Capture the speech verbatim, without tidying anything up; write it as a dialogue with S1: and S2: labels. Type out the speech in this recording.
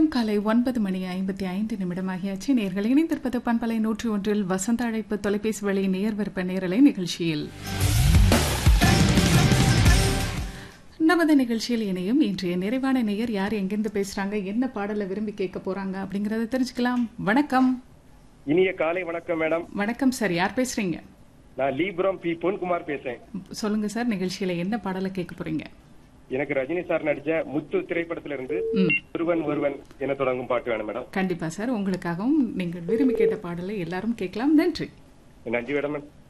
S1: நேரம் காலை ஒன்பது மணி ஐம்பத்தி ஐந்து நிமிடமாகியாச்சு. நேர்கள் இணைந்திருப்பது பண்பலை நூற்றி ஒன்றில் வசந்த அழைப்பு தொலைபேசி வழி நேர் விருப்ப நேரலை நிகழ்ச்சியில். நமது நிகழ்ச்சியில் இணையும் இன்றைய நிறைவான நேயர் யார், எங்கிருந்து பேசுறாங்க, என்ன பாடலை விரும்பி கேட்க போறாங்க அப்படிங்கறத தெரிஞ்சுக்கலாம். வணக்கம்.
S2: இனிய காலை வணக்கம் மேடம்.
S1: வணக்கம் சார், யார் பேசுறீங்க?
S2: நான் லீபுரம் பி பொன்குமார் பேசுறேன்.
S1: சொல்லுங்க சார், நிகழ்ச்சியில என்ன பாடலை கேட்க போறீங்க?
S2: எனக்கு ரஜினி சார் நடிச்ச முத்து திரைப்படத்துல இருந்து ஒருவன் ஒருவன் என தொடங்கும் பாட்டு வேணும் மேடம்.
S1: கண்டிப்பா சார், உங்களுக்காகவும் நீங்கள் விரும்பி கேட்ட பாடலை எல்லாரும் கேட்கலாம். நன்றி.
S2: நன்றி மேடம்.